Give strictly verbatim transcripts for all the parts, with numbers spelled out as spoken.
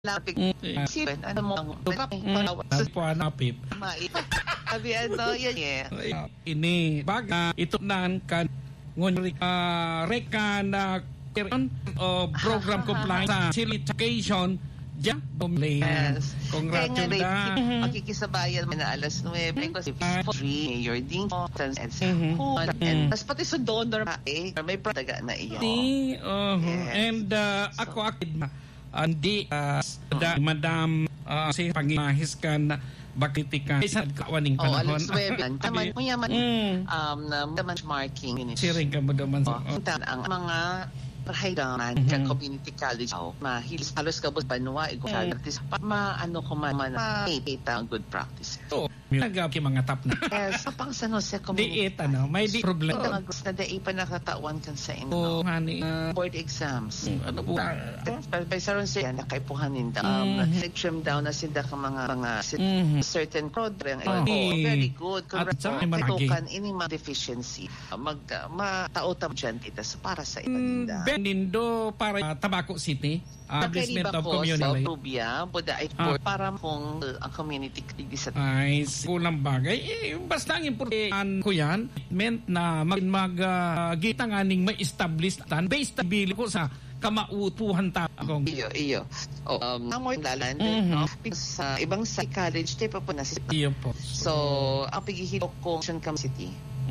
Lapit. Mm. Sipin, ano mo ang napip. Sabi ano, yan eh. Ini, baga, ito nan kan, ngunri ka, reka na, o program compliance sa solicitation, diyan, bumili. Yes. Congratulations. Kaya nga, makikisabayan mo na alas nuwebe kasi free, your ding, and tapos pati sa donor, eh, may prataga na iyo. And uh, ako akid na, hindi uh, da, Madam uh, si pangihis ka na bakiti ka isa kawaning panahon. Oh, alas nuwebe. Taman mo yaman um, na benchmarking. Siring ka mo naman. Oh, ang mga Rahaydaman, mm-hmm. Community College, oh, mahilis, halos kabos banwa, igual, mm-hmm. ma-ano ko man, ma-ipita ang good practices. So, nagawag yung mga tap na. Yes, sa pang San Jose Community. Di it, ano, may di problem. Ito nga gusto na dai pa nakatawan kan sa inyo. Oh, honey. Uh, board exams. Mm, ano po? By Saron siya, nakaipuhanin daw. Um, mm-hmm. Trim down na sila ka mga, mga mm-hmm. certain program. Oh, oh, very good. Kung tutukan, ini mga deficiency. Mag, matao-tam dyan kita para sa ipaninda. Benindo para uh, Tabaco City, uh, Placement of Community. Sa Rubia, Buda ay ah. para kung ang community sa ay kulang bagay. Eh, basta ang importante ko yan, meant na mag, mag uh, gitanganing may establish tan based bili ko sa kamautuhan ta akong iyo iyo oh um more lalan mm-hmm. no sa ibang sa college type po na si iyo po so, so ang pagihilok ko sa Cam City.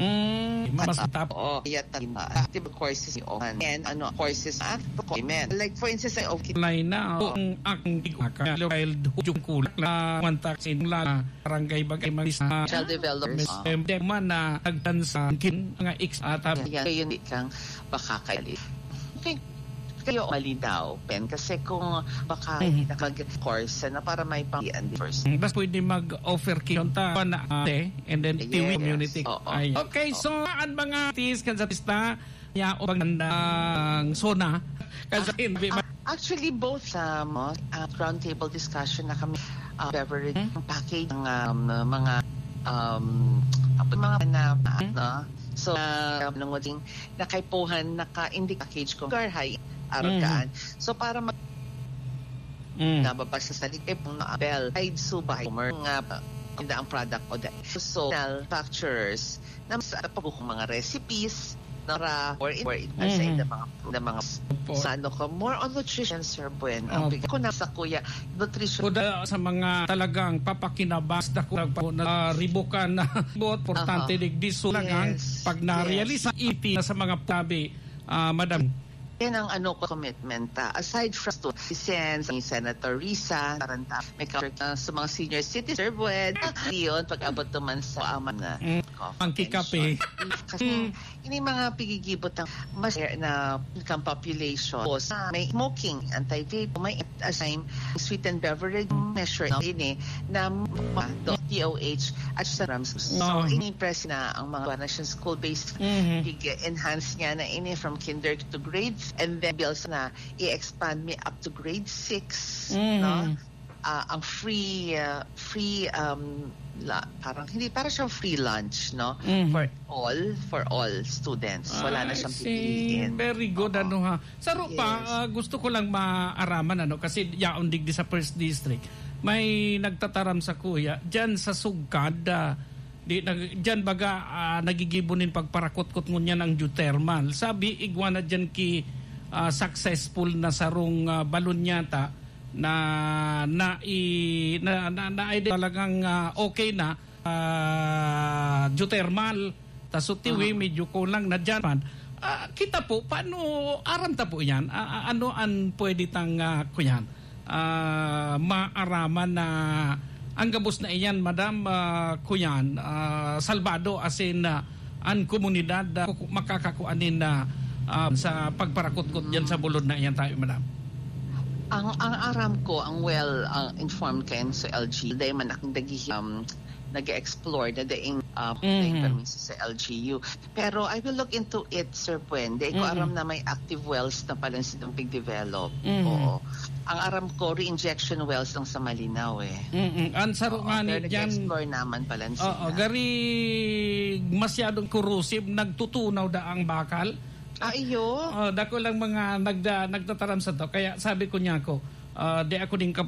Mm, mas tap. Oh, yat na active courses yung and ano courses at men. Like for instance, I okay. Line na ang akong igaka child hujung kulak na kontak sin la barangay bagay magis child development. Em man na nagtansa kin nga ex ata. Yan yun ikang baka kali. Okay. Kayo malinaw, pen, kasi kung baka mm-hmm. mag-course na para may pang-ian first. Mm, bas pwede mag-offer kayo ta na ate and then yes, tiwi community. Oh, oh, Ay. oh, Okay, oh. so ang mga tis kan sa pista ya o pagandang zona kasi hindi uh, uh, actually both sa um, uh, round table discussion na kami uh, beverage mm-hmm. package ng um, mga um, mga na mm-hmm. no? So uh, nang wading nakaipuhan naka-indi package ko garhay aragaan. Mm. So para mag mm. nababasa sa likip ng bell ay subay nga hindi ang product o dahil. So manufacturers na sa pagkukong mga recipes nara or in, or in mm. sa the mga the mga sa ano ko more on nutrition sir Buen ang bigay ko na sa kuya nutrition kuda sa mga talagang papakinabas na ko na ribukan na bot importante uh-huh. digdi so lang yes. pag na-realize yes. iti sa mga tabi uh, madam. Yan ang ano ko commitment. Uh, aside from to sense ni Senator Risa, taranta, may counter uh, sa mga senior citizens, Buwan, yun, pag-abot naman sa aman na mm, pangkikape. Kasi ini mga pigigibot ng mas na income population. Uh, may smoking, anti-vape, may assign sweet and beverage measure na ini na uh, D O H at sa Rams. So, oh. ini-press na ang mga national school-based mm-hmm. enhance niya na ini from kinder to grades and then bills na i-expand me up to grade six mm. no uh, ang free uh, free um la, parang hindi para siyang free lunch no mm. for all for all students wala na siyang pipiliin. Very good. Uh-oh. Ano ha sa rupa yes. uh, gusto ko lang maaraman ano kasi yaon digdi sa first district may nagtataram sa kuya diyan sa Sugkad uh, di nag diyan baga uh, nagigibonin pagparakot-kot ngunya ng geothermal sabi igwana diyan ki Uh, successful na sarong uh, balon yata na na i na na, na ay talagang uh, okay na uh, geothermal tasutiwi uh-huh. medyo kulang na dyan uh, kita po paano aram ta po yan uh, ano an pwede tang uh, kuyan uh, maaraman na ang gabos na iyan madam uh, kuyan uh, salbado asin uh, an komunidad uh, makakakuanin na uh, Um, sa pagparakot-kot diyan sa bulod na iyan tayo, madam. Ang ang aram ko, ang well uh, informed kayo sa L G, dahil man akong nag um, nag-explore na daing uh, mm-hmm. sa L G U. Pero I will look into it, Sir Puen. Dahil ko mm-hmm. aram na may active wells na pala silang pig-develop. Mm-hmm. Oo. Ang aram ko, re-injection wells lang sa Malinaw eh. Mm-hmm. Ang saro nga ni dyan. Nag-explore naman pala sila. Oo, gari masyadong corrosive, nagtutunaw da ang bakal. Ah, iyo? Uh, dako lang mga nagda, nagtataram sa to. Kaya sabi ko niya ako, uh, di ako din